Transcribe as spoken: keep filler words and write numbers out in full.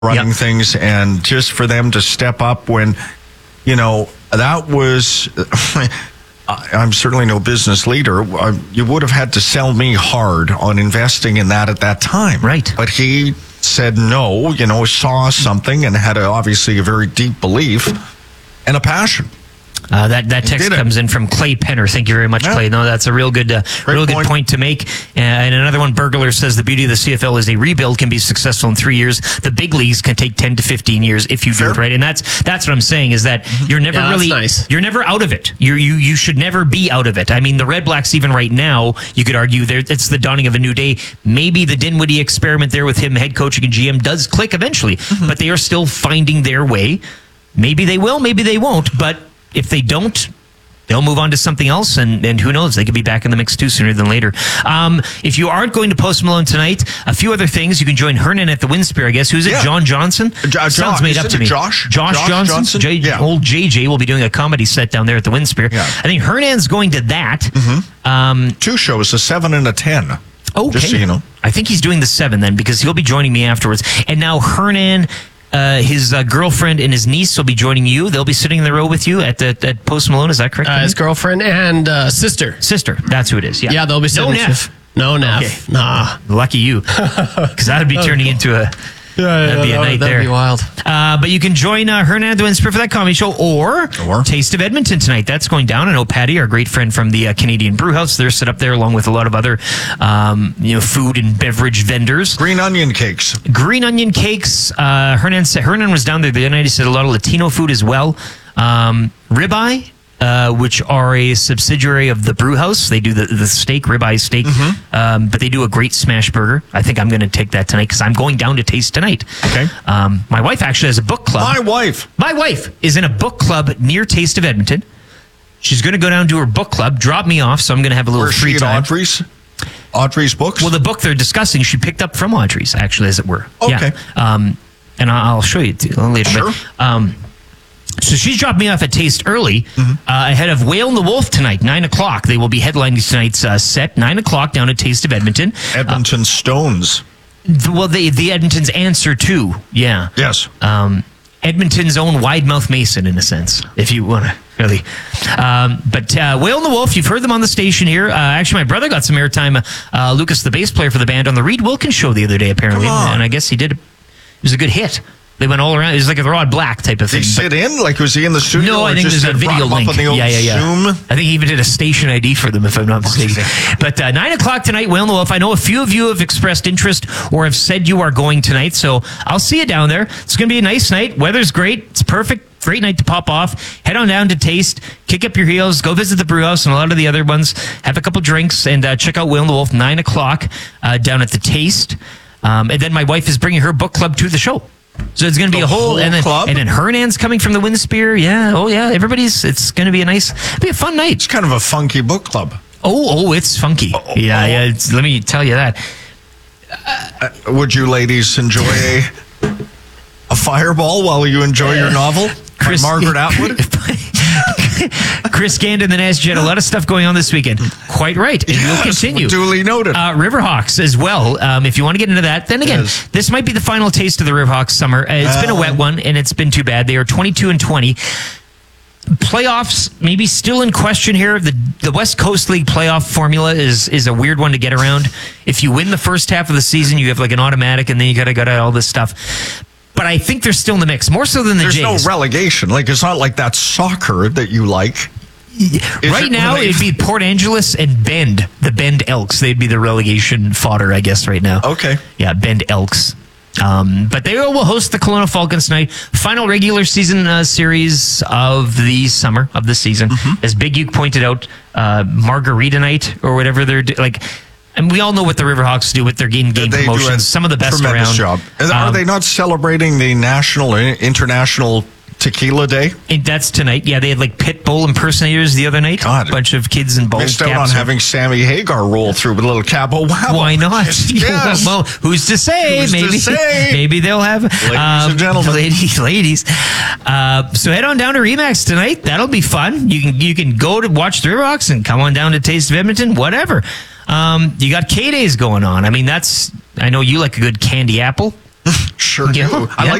running Yep. things, and just for them to step up when, you know, that was... I'm certainly no business leader. You would have had to sell me hard on investing in that at that time. Right. But he said no, you know, saw something and had a, obviously a very deep belief and a passion. Uh, that that text did it. comes in from Clay Penner. Thank you very much, Yeah. Clay. No, that's a real good, uh, Great real good point. point to make. Uh, and another one, Burglar says the beauty of the C F L is a rebuild can be successful in three years. The big leagues can take ten to fifteen years if you Fair. do it right. And that's that's what I'm saying is that you're never Yeah, that's really nice. you're never out of it. You you you should never be out of it. I mean, the Red Blacks even right now, you could argue there it's the dawning of a new day. Maybe the Dinwiddie experiment there with him head coaching and G M does click eventually, but they are still finding their way. Maybe they will, maybe they won't. But if they don't, they'll move on to something else, and, and who knows? They could be back in the mix too sooner than later. Um, if you aren't going to Post Malone tonight, a few other things. You can join Hernan at the Windspear, I guess. Who's it? Yeah. John Johnson? Jo- Sounds Josh. made up Isn't to it me. Josh? Josh, Josh Johnson? Johnson? J- Yeah. Old J J will be doing a comedy set down there at the Windspear. Yeah. I think Hernan's going to that. Um, Two shows, a seven and a ten. okay. Just so you know. I think he's doing the seven then because he'll be joining me afterwards. And now Hernan... Uh, his uh, girlfriend and his niece will be joining you. They'll be sitting in the row with you at the at Post Malone. Is that correct? Uh, his girlfriend and uh, sister. Sister. That's who it is. Yeah. Yeah, they'll be No sitting. Neff. No, Neff. Okay. Nah. Lucky you, because that'd be turning into a that'd be a that would- night that'd there. be wild. Uh, but you can join uh, Hernan Windspear for that comedy show, or, Or? Taste of Edmonton tonight. That's going down. I know Patty, our great friend from the uh, Canadian Brew House, they're set up there along with a lot of other um, you know food and beverage vendors. Green onion cakes. Green onion cakes. Uh, Hernan said Hernan was down there the other night. He said a lot of Latino food as well. Um, ribeye. Uh, which are a subsidiary of the Brew House. They do the, the steak, ribeye steak, um, but they do a great smash burger. I think I'm going to take that tonight because I'm going down to Taste tonight. Okay. Um, my wife actually has a book club. My wife. My wife is in a book club near Taste of Edmonton. She's going to go down to her book club, drop me off, so I'm going to have a little Where's free she at time. Audrey's? Audrey's books? Well, the book they're discussing, she picked up from Audrey's, actually, as it were. Okay. Yeah. Um, and I'll I'll show you t- later. Sure. But, um, so she's dropped me off at Taste early, Mm-hmm. uh, ahead of Whale and the Wolf tonight, nine o'clock. They will be headlining tonight's uh, set, nine o'clock down at Taste of Edmonton. Edmonton Stones. The- well, the, the Edmonton's answer to, yeah. Yes. Um, Edmonton's own Wide Mouth Mason, in a sense, if you want to really. Um, but uh, Whale and the Wolf, you've heard them on the station here. Uh, actually, my brother got some airtime. Uh, Lucas, the bass player for the band, on the Reed Wilkins show the other day, apparently. Come on. And I guess he did. It was a good hit. They went all around. It was like a Rod Black type of Did thing. he sit in? Like, was he in the studio? No, or I think just there's a brought video him up link. on the old Yeah, yeah, yeah. Zoom? I think he even did a station I D for them, if I'm not mistaken. But uh, nine o'clock tonight, Whale and the Wolf. I know a few of you have expressed interest or have said you are going tonight, so I'll see you down there. It's going to be a nice night. Weather's great. It's perfect. Great night to pop off. Head on down to Taste. Kick up your heels. Go visit the Brew House and a lot of the other ones. Have a couple drinks and uh, check out Whale and the Wolf, nine o'clock uh, down at the Taste. Um, and then my wife is bringing her book club to the show. So it's going to be The a whole, whole and then club? and then Hernan's coming from the Windspear. Yeah, oh yeah, everybody's. It's going to be a nice, it'll be a fun night. It's kind of a funky book club. Oh, oh, it's funky. Oh, yeah, oh. yeah. It's, let me tell you that. Would you ladies enjoy a, a fireball while you enjoy your novel? By Margaret Atwood? Chris Gandon, the Nasty Jet, a lot of stuff going on this weekend. Quite right. And Yes, we'll continue. duly noted. Uh, Riverhawks as well. Um, if you want to get into that, then again, Yes. this might be the final taste of the Riverhawks summer. Uh, it's been a Uh. wet one, and it's been too bad. They are twenty-two and twenty. Playoffs maybe still in question here. The the West Coast League playoff formula is is a weird one to get around. If you win the first half of the season, you have like an automatic, and then you gotta gotta all this stuff. But I think they're still in the mix, more so than the There's Jays. no relegation. Like, it's not like that soccer that you like. Is Right it now, really? it'd be Port Angeles and Bend, the Bend Elks. They'd be the relegation fodder, I guess, right now. Okay. Yeah, Bend Elks. Um, but they will host the Kelowna Falcons tonight. Final regular season uh, series of the summer of the season. Mm-hmm. As Big Uke pointed out, uh, Margarita Night or whatever they're do- like. And we all know what the Riverhawks do with their game game They do a promotions. Some of the best tremendous around. job. Are Um, they not celebrating the National and International Tequila Day? And that's tonight. Yeah, they had like pit bull impersonators the other night. God. A bunch of kids in bald Missed out caps. on having Sammy Hagar roll through with a little cabo wabble. Why not? Yes. Well, who's to say? Who's to maybe, say? maybe they'll have ladies and gentlemen. ladies, ladies. Uh, so head on down to Remax tonight. That'll be fun. You can you can go to watch the Riverhawks and come on down to Taste of Edmonton. Whatever. Um, you got K Days going on. I mean, that's. I know you like a good candy apple. Sure Yeah. do. I Yeah. like